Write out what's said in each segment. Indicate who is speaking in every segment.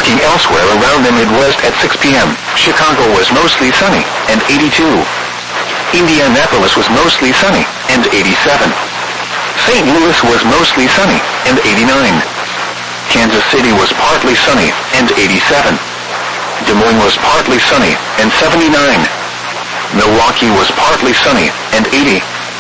Speaker 1: Looking elsewhere around the Midwest at 6 p.m., Chicago was mostly sunny, and 82. Indianapolis was mostly sunny, and 87. St. Louis was mostly sunny, and 89. Kansas City was partly sunny, and 87. Des Moines was partly sunny, and 79. Milwaukee was partly sunny, and 80.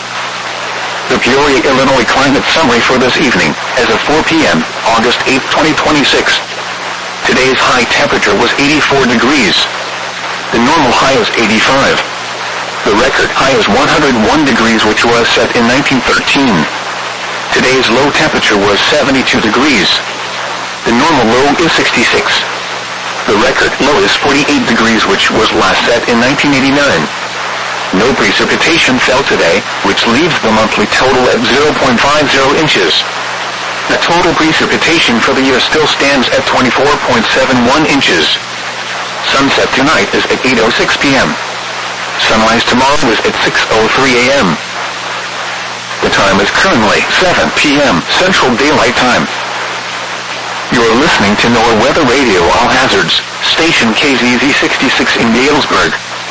Speaker 1: The Peoria, Illinois climate summary for this evening, as of 4 p.m., August 8, 2026. Today's high temperature was 84 degrees. The normal high is 85. The record high is 101 degrees, which was set in 1913. Today's low temperature was 72 degrees. The normal low is 66. The record low is 48 degrees, which was last set in 1989. No precipitation fell today, which leaves the monthly total at 0.50 inches. The total precipitation for the year still stands at 24.71 inches. Sunset tonight is at 8:06 p.m. Sunrise tomorrow is at 6:03 a.m. The time is currently 7 p.m. Central Daylight Time. You're listening to NOAA Weather Radio All Hazards, station KZZ 66 in Galesburg.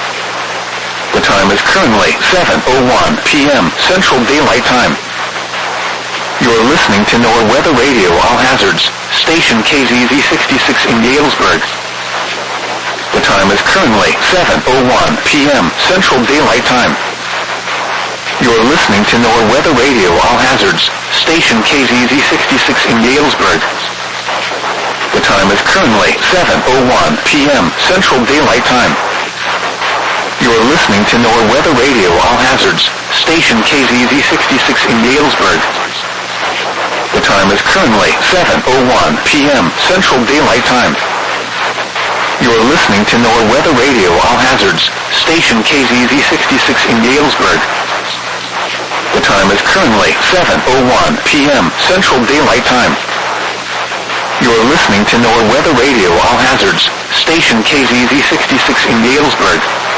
Speaker 1: The time is currently 7:01 p.m. Central Daylight Time. You're listening to NOAA Weather Radio All Hazards, station KZZ 66 in Galesburg. The time is currently 7:01 p.m. Central Daylight Time. You're listening to NOAA Weather Radio All Hazards, station KZZ 66 in Galesburg. The time is currently 7:01 p.m. Central Daylight Time. You're listening to NOAA Weather Radio All Hazards, station KZZ 66 in Galesburg. The time is currently 7:01 p.m. Central Daylight Time. You're listening to NOAA Weather Radio All Hazards, station KZZ 66 in Galesburg. The time is currently 7:01 p.m. Central Daylight Time. You're listening to NOAA Weather Radio All Hazards, station KZZ 66 in Galesburg.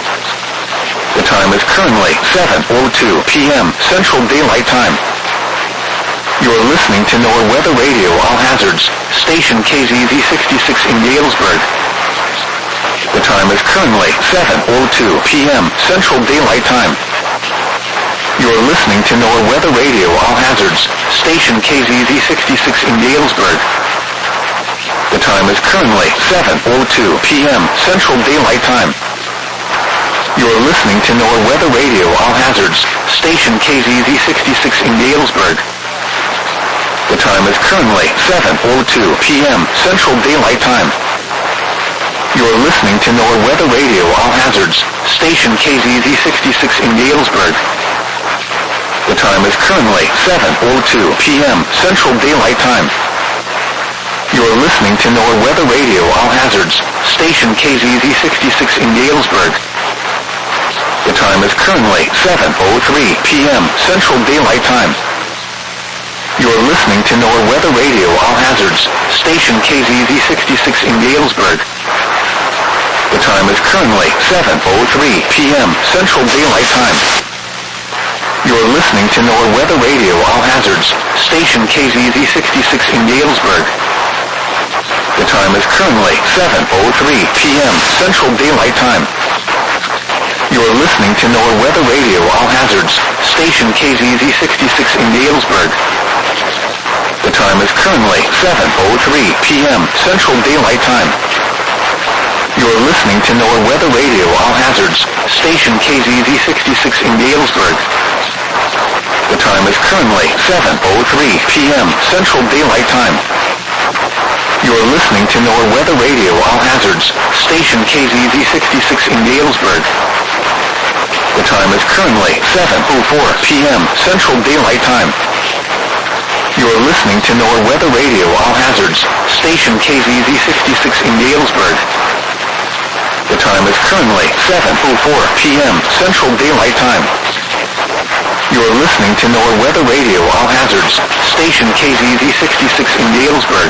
Speaker 1: The time is currently 7:02 p.m. Central Daylight Time. You're listening to NOAA Weather Radio All Hazards, station KZZ 66 in Galesburg. The time is currently 7:02 p.m. Central Daylight Time. You're listening to NOAA Weather Radio All Hazards, station KZZ 66 in Galesburg. The time is currently 7:02 p.m. Central Daylight Time. You're listening to NOAA Weather Radio All Hazards, station KZZ 66 in Galesburg. The time is currently 7:02 p.m. Central Daylight Time. You're listening to NOAA Weather Radio All Hazards, station KZZ 66 in Galesburg. The time is currently 7:02 p.m. Central Daylight Time. You're listening to NOAA Weather Radio All Hazards, station KZZ 66 in Galesburg. The time is currently 7:03 p.m. Central Daylight Time. You're listening to NOAA Weather Radio All Hazards, station KZZ 66 in Galesburg. The time is currently 7:03 p.m. Central Daylight Time. You're listening to NOAA Weather Radio All Hazards, station KZZ 66 in Galesburg. The time is currently 7:03 p.m. Central Daylight Time. You're listening to NOAA Weather Radio All Hazards, station KZZ 66 in Galesburg. The time is currently 7:03 p.m. Central Daylight Time. You're listening to NOAA Weather Radio All Hazards, station KZZ 66 in Galesburg. The time is currently 7:03 p.m. Central Daylight Time. You're listening to NOAA Weather Radio All Hazards, station KZZ 66 in Galesburg. The time is currently 7:04 p.m. Central Daylight Time. You're listening to NOAA Weather Radio All Hazards, station KZZ 66 in Galesburg. The time is currently 7:04 p.m. Central Daylight Time. You're listening to NOAA Weather Radio All Hazards, station KZZ 66 in Galesburg.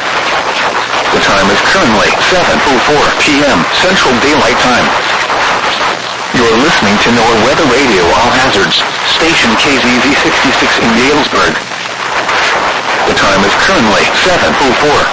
Speaker 1: The time is currently 7:04 p.m. Central Daylight Time. You're listening to NOAA Weather Radio All Hazards, station KZZ 66 in Galesburg. The time is currently 7:04